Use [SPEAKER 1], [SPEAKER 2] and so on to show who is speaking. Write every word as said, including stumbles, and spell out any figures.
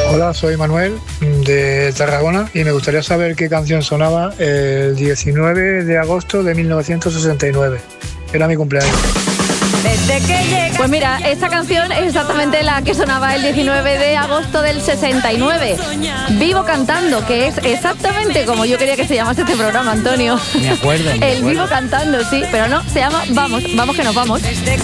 [SPEAKER 1] Hola, soy Manuel de Tarragona y me gustaría saber qué canción sonaba el diecinueve de agosto de mil novecientos sesenta y nueve. Era mi cumpleaños.
[SPEAKER 2] Pues mira, esta canción es exactamente la que sonaba el diecinueve de agosto del sesenta y nueve. Vivo cantando, que es exactamente como yo quería que se llamase este programa, Antonio.
[SPEAKER 3] Me acuerdo. Me
[SPEAKER 2] El
[SPEAKER 3] acuerdo.
[SPEAKER 2] Vivo cantando, sí, pero no, se llama Vamos, vamos que nos vamos.